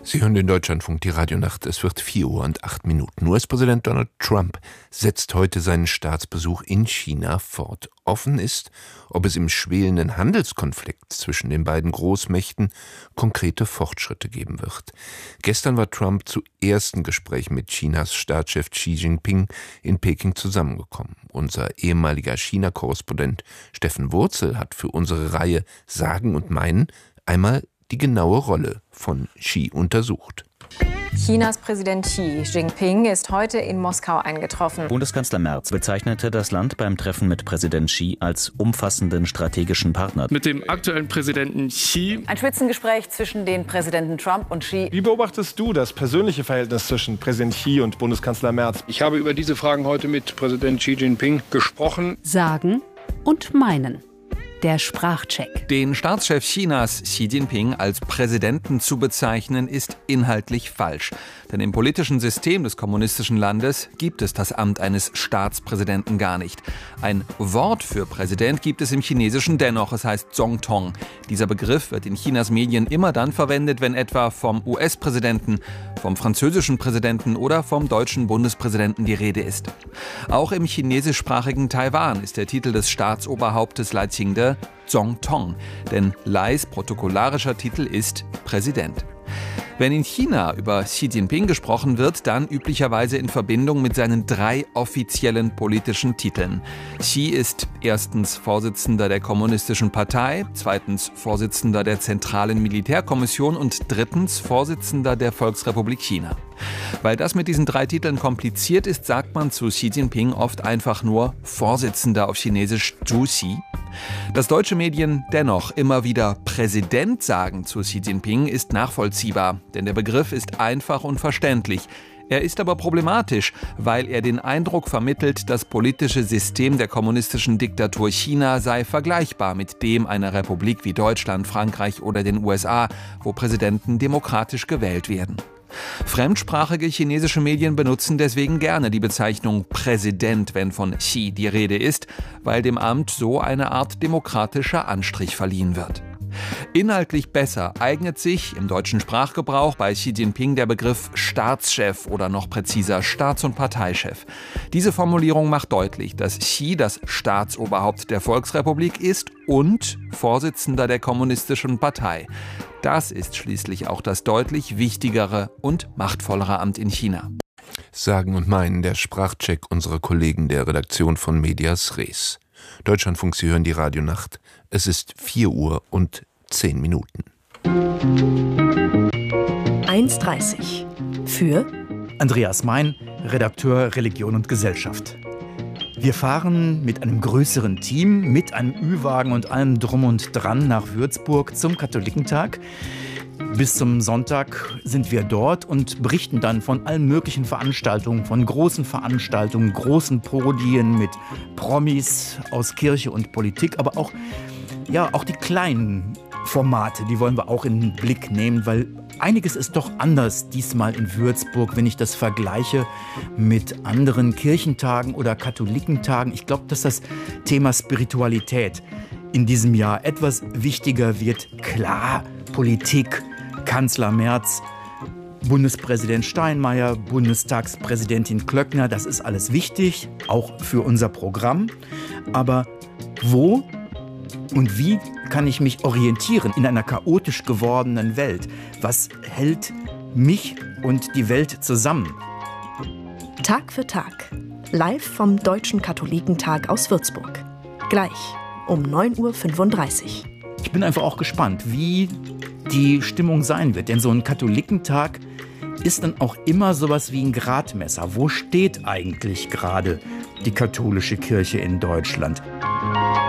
Sie hören den Deutschlandfunk, die Radionacht. Es wird 4:08. US-Präsident Donald Trump setzt heute seinen Staatsbesuch in China fort. Offen ist, ob es im schwelenden Handelskonflikt zwischen den beiden Großmächten konkrete Fortschritte geben wird. Gestern war Trump zu ersten Gesprächen mit Chinas Staatschef Xi Jinping in Peking zusammengekommen. Unser ehemaliger China-Korrespondent Steffen Wurzel hat für unsere Reihe Sagen und Meinen einmal die genaue Rolle von Xi untersucht. Chinas Präsident Xi Jinping ist heute in Moskau eingetroffen. Bundeskanzler Merz bezeichnete das Land beim Treffen mit Präsident Xi als umfassenden strategischen Partner. Mit dem aktuellen Präsidenten Xi. Ein Spitzengespräch zwischen den Präsidenten Trump und Xi. Wie beobachtest du das persönliche Verhältnis zwischen Präsident Xi und Bundeskanzler Merz? Ich habe über diese Fragen heute mit Präsident Xi Jinping gesprochen. Sagen und meinen. Der Sprachcheck. Den Staatschef Chinas Xi Jinping als Präsidenten zu bezeichnen, ist inhaltlich falsch. Denn im politischen System des kommunistischen Landes gibt es das Amt eines Staatspräsidenten gar nicht. Ein Wort für Präsident gibt es im Chinesischen dennoch, es heißt Zongtong. Dieser Begriff wird in Chinas Medien immer dann verwendet, wenn etwa vom US-Präsidenten, vom französischen Präsidenten oder vom deutschen Bundespräsidenten die Rede ist. Auch im chinesischsprachigen Taiwan ist der Titel des Staatsoberhauptes Lai Ching-te Zongtong, denn Lais protokollarischer Titel ist Präsident. Wenn in China über Xi Jinping gesprochen wird, dann üblicherweise in Verbindung mit seinen 3 offiziellen politischen Titeln. Xi ist erstens Vorsitzender der Kommunistischen Partei, zweitens Vorsitzender der Zentralen Militärkommission und drittens Vorsitzender der Volksrepublik China. Weil das mit diesen 3 Titeln kompliziert ist, sagt man zu Xi Jinping oft einfach nur Vorsitzender auf Chinesisch Zhuxi. Dass deutsche Medien dennoch immer wieder Präsident sagen zu Xi Jinping, ist nachvollziehbar, denn der Begriff ist einfach und verständlich. Er ist aber problematisch, weil er den Eindruck vermittelt, das politische System der kommunistischen Diktatur China sei vergleichbar mit dem einer Republik wie Deutschland, Frankreich oder den USA, wo Präsidenten demokratisch gewählt werden. Fremdsprachige chinesische Medien benutzen deswegen gerne die Bezeichnung Präsident, wenn von Xi die Rede ist, weil dem Amt so eine Art demokratischer Anstrich verliehen wird. Inhaltlich besser eignet sich im deutschen Sprachgebrauch bei Xi Jinping der Begriff Staatschef oder noch präziser Staats- und Parteichef. Diese Formulierung macht deutlich, dass Xi das Staatsoberhaupt der Volksrepublik ist und Vorsitzender der Kommunistischen Partei. Das ist schließlich auch das deutlich wichtigere und machtvollere Amt in China. Sagen und meinen, der Sprachcheck unserer Kollegen der Redaktion von Medias Res. Deutschlandfunk, Sie hören die Radionacht. Es ist 4:10. 1:30 für Andreas Mein, Redakteur Religion und Gesellschaft. Wir fahren mit einem größeren Team, mit einem Ü-Wagen und allem Drum und Dran nach Würzburg zum Katholikentag. Bis zum Sonntag sind wir dort und berichten dann von allen möglichen Veranstaltungen, von großen Veranstaltungen, großen Podien mit Promis aus Kirche und Politik, aber auch die kleinen Formate, die wollen wir auch in den Blick nehmen, weil einiges ist doch anders diesmal in Würzburg, wenn ich das vergleiche mit anderen Kirchentagen oder Katholikentagen. Ich glaube, dass das Thema Spiritualität in diesem Jahr etwas wichtiger wird. Klar, Politik, Kanzler Merz, Bundespräsident Steinmeier, Bundestagspräsidentin Klöckner, das ist alles wichtig, auch für unser Programm. Aber wo und wie kann ich mich orientieren in einer chaotisch gewordenen Welt? Was hält mich und die Welt zusammen? Tag für Tag. Live vom Deutschen Katholikentag aus Würzburg. Gleich um 9:35 Uhr. Ich bin einfach auch gespannt, wie die Stimmung sein wird. Denn so ein Katholikentag ist dann auch immer sowas wie ein Gradmesser. Wo steht eigentlich gerade die katholische Kirche in Deutschland?